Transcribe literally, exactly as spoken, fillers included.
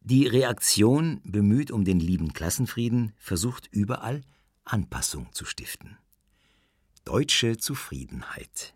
Die Reaktion, bemüht um den lieben Klassenfrieden, versucht überall Anpassung zu stiften. Deutsche Zufriedenheit.